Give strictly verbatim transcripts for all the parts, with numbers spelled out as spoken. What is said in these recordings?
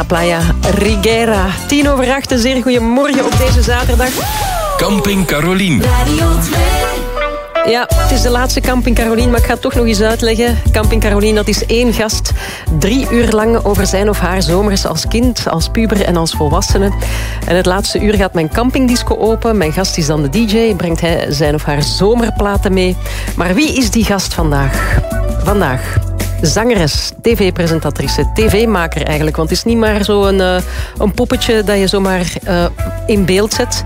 Playa Riguera. Tien over acht, een zeer goedemorgen op deze zaterdag. Camping Carolien. Ja, het is de laatste Camping Carolien, maar ik ga het toch nog eens uitleggen. Camping Carolien, dat is één gast. Drie uur lang over zijn of haar zomers als kind, als puber en als volwassene. En het laatste uur gaat mijn campingdisco open. Mijn gast is dan de D J. Brengt hij zijn of haar zomerplaten mee. Maar wie is die gast vandaag? Vandaag... zangeres, tv-presentatrice, tv-maker eigenlijk. Want het is niet maar zo'n uh, een poppetje dat je zomaar uh, in beeld zet.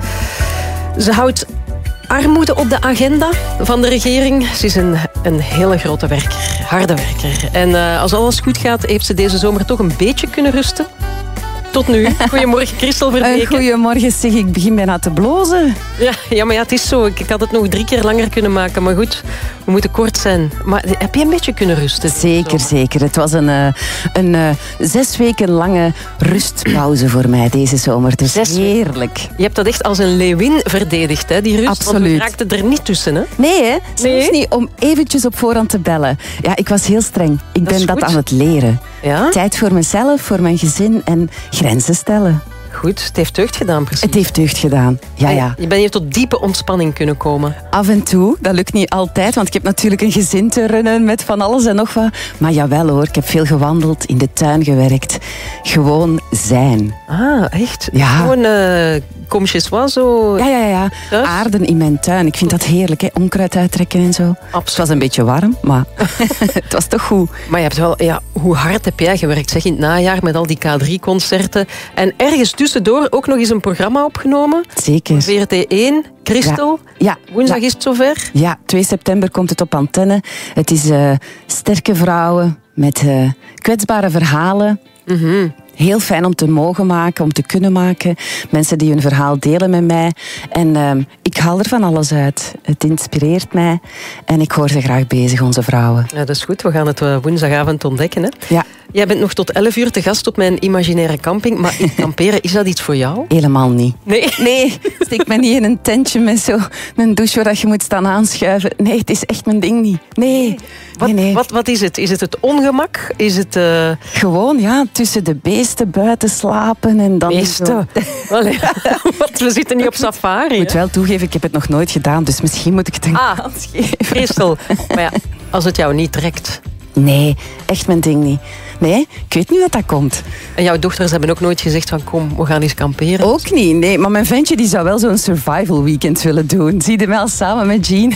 Ze houdt armoede op de agenda van de regering. Ze is een, een hele grote werker, harde werker. En uh, als alles goed gaat, heeft ze deze zomer toch een beetje kunnen rusten. Tot nu. Goedemorgen, Christel Verbeke. Goedemorgen, zeg. Ik begin bijna te blozen. Ja, ja, maar ja, het is zo. Ik, ik had het nog drie keer langer kunnen maken. Maar goed, we moeten kort zijn. Maar heb je een beetje kunnen rusten? Zeker, zeker. Het was een, uh, een uh, zes weken lange rustpauze voor mij deze zomer. Dus zes heerlijk. Je hebt dat echt als een leeuwin verdedigd, hè, die rust. Absoluut. Want we raakten er niet tussen, hè? Nee, hè? Zelfs Nee? niet om eventjes op voorhand te bellen. Ja, ik was heel streng. Ik Dat is ben dat goed. aan het leren. Ja? Tijd voor mezelf, voor mijn gezin en grenzen stellen. Goed, het heeft deugd gedaan, precies. Het heeft deugd gedaan. Ja, ja. Je bent hier tot diepe ontspanning kunnen komen. Af en toe, dat lukt niet altijd, want ik heb natuurlijk een gezin te runnen met van alles en nog wat. Maar jawel hoor, ik heb veel gewandeld, in de tuin gewerkt. Gewoon zijn. Ah, echt? Ja. Gewoon uh, comme chez soi, zo... Ja, ja, ja. Thuis? Aarden in mijn tuin. Ik vind dat heerlijk, hè. Onkruid uittrekken en zo. Het was een beetje warm, maar het was toch goed. Maar je hebt wel... Ja, hoe hard heb jij gewerkt, zeg, in het najaar met al die K drie concerten. En ergens tussendoor ook nog eens een programma opgenomen. Zeker. V R T één, Christel. Ja. Woensdag ja. is het zover. Ja, twee september komt het op antenne. Het is uh, sterke vrouwen met uh, kwetsbare verhalen. Mm-hmm. Heel fijn om te mogen maken, om te kunnen maken. Mensen die hun verhaal delen met mij. En uh, ik haal er van alles uit. Het inspireert mij. En ik hoor ze graag bezig, onze vrouwen. Ja, dat is goed. We gaan het uh, woensdagavond ontdekken. Hè? Ja. Jij bent nog tot elf uur te gast op mijn imaginaire camping. Maar in kamperen, is dat iets voor jou? Helemaal niet. Nee. Nee, steek me niet in een tentje met zo een douche waar je moet staan aanschuiven. Nee, het is echt mijn ding niet. Nee. Wat, nee, nee. wat, wat is het? Is het het ongemak? Is het... Uh... Gewoon, ja, tussen de beesten buiten slapen en dan... Beesten? Allee, want we zitten niet op safari. Ik moet wel toegeven, ik heb het nog nooit gedaan, dus misschien moet ik het een Ah, kans geven. Christel. Maar ja, als het jou niet trekt. Nee, echt mijn ding niet. Nee, ik weet niet wat dat komt. En jouw dochters hebben ook nooit gezegd van kom, we gaan eens kamperen. Ook niet, nee. Maar mijn ventje die zou wel zo'n survival weekend willen doen. Zie je wel samen met Jean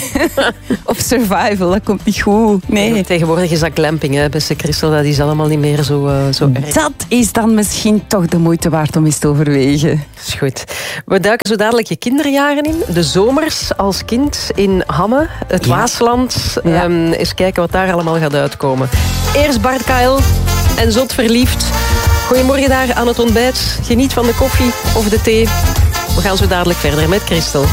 op survival, dat komt niet goed. Nee. Tegenwoordig is dat glamping, hè, beste Christel. Dat is allemaal niet meer zo, uh, zo erg. Dat is dan misschien toch de moeite waard om eens te overwegen. Dat is goed. We duiken zo dadelijk je kinderjaren in. De zomers als kind in Hamme, het Ja. Waasland. Ja. Um, eens kijken wat daar allemaal gaat uitkomen. Eerst Bart Kael en Zot Verliefd. Goedemorgen daar aan het ontbijt. Geniet van de koffie of de thee. We gaan zo dadelijk verder met Christel.